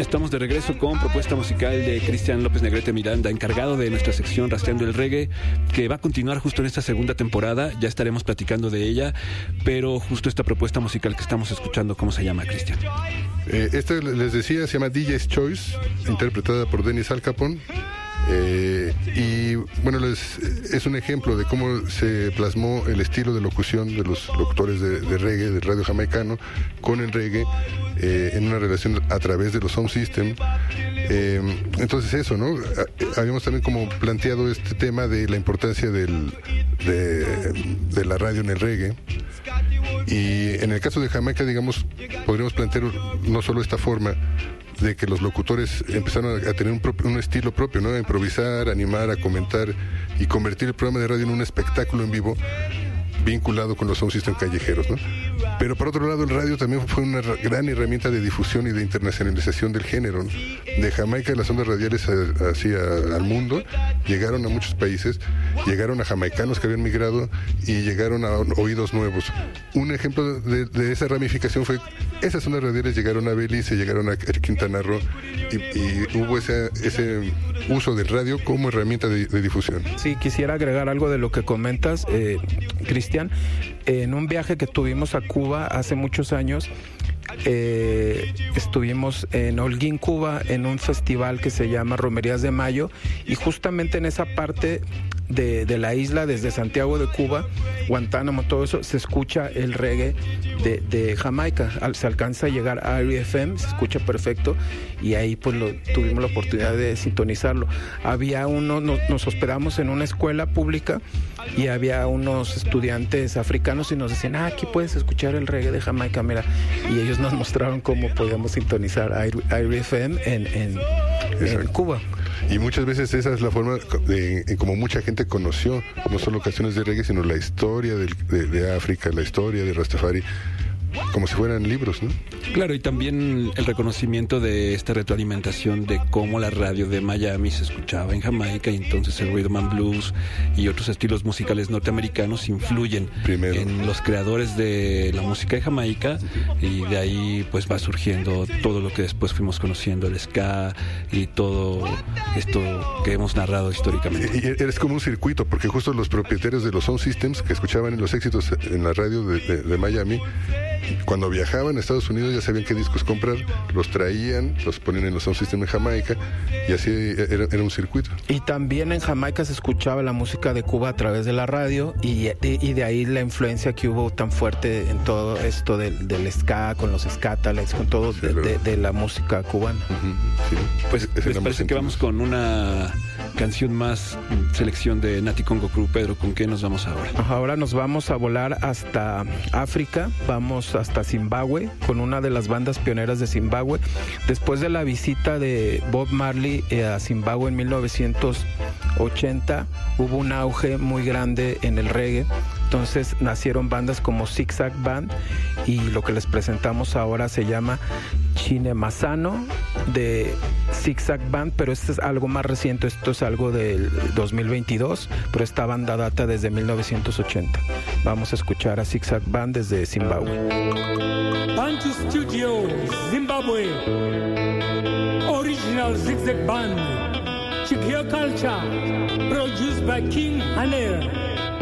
estamos de regreso con propuesta musical de Cristian López Negrete Miranda, encargado de nuestra sección Rastreando el Reggae, que va a continuar justo en esta segunda temporada. Ya estaremos platicando de ella, pero justo esta propuesta musical que estamos escuchando, ¿cómo se llama, Cristian? Esta, les decía, se llama DJ's Choice, interpretada por Dennis Al Capone. Y bueno, es un ejemplo de cómo se plasmó el estilo de locución de los locutores de reggae, del radio jamaicano, con el reggae, en una relación a través de los sound system. Entonces eso, ¿no? Habíamos también como planteado este tema de la importancia de la radio en el reggae. Y en el caso de Jamaica, digamos, podríamos plantear no solo esta forma de que los locutores empezaron a tener un estilo propio, ¿no? A improvisar, a animar, a comentar y convertir el programa de radio en un espectáculo en vivo vinculado con los sound system callejeros, ¿no? Pero por otro lado, el radio también fue una gran herramienta de difusión y de internacionalización del género, ¿no? De Jamaica, las ondas radiales hacia al mundo llegaron a muchos países, llegaron a jamaicanos que habían migrado y llegaron a oídos nuevos. Un ejemplo de esa ramificación fue esas ondas radiales llegaron a Belice, llegaron a Quintana Roo y hubo ese uso del radio como herramienta de difusión. Sí, quisiera agregar algo de lo que comentas, Cristian. En un viaje que tuvimos a Cuba hace muchos años, estuvimos en Holguín, Cuba, en un festival que se llama Romerías de Mayo, y justamente en esa parte de la isla, desde Santiago de Cuba, Guantánamo, todo eso, se escucha el reggae de Jamaica. Se alcanza a llegar a Airy FM, se escucha perfecto, y ahí pues tuvimos la oportunidad de sintonizarlo. Nos hospedamos en una escuela pública y había unos estudiantes africanos y nos decían, aquí puedes escuchar el reggae de Jamaica, mira, y ellos nos mostraron cómo podíamos sintonizar Airy FM en Cuba. Y muchas veces esa es la forma en como mucha gente conoció no solo canciones de reggae, sino la historia de África, la historia de Rastafari, como si fueran libros, ¿no? Claro, y también el reconocimiento de esta retroalimentación de cómo la radio de Miami se escuchaba en Jamaica, y entonces el rhythm and blues y otros estilos musicales norteamericanos influyen en los creadores de la música de Jamaica, y de ahí pues va surgiendo todo lo que después fuimos conociendo, el ska y todo esto que hemos narrado históricamente. Y eres como un circuito, porque justo los propietarios de los sound systems que escuchaban en los éxitos en la radio de Miami, cuando viajaban a Estados Unidos ya sabían qué discos comprar, los traían, los ponían en los sound system en Jamaica, y así era un circuito. Y también en Jamaica se escuchaba la música de Cuba a través de la radio, y de ahí la influencia que hubo tan fuerte en todo esto del ska, con los scatalecs, con todo de la música cubana. Sí. Pues les parece que vamos con una canción más, selección de Nati Congo Crew. Pedro, ¿con qué nos vamos ahora? Ahora nos vamos a volar hasta África, vamos hasta Zimbabue, con una de las bandas pioneras de Zimbabue. Después de la visita de Bob Marley a Zimbabue en 1980, hubo un auge muy grande en el reggae. Entonces nacieron bandas como Zig Zag Band, y lo que les presentamos ahora se llama Chinemasano de Zig Zag Band, pero este es algo más reciente, esto es algo del 2022, pero esta banda data desde 1980. Vamos a escuchar a Zig Zag Band desde Zimbabue. Bantu Studio, Zimbabwe. Original Zig Zag Band. Chikio Culture. Produced by King Hanel.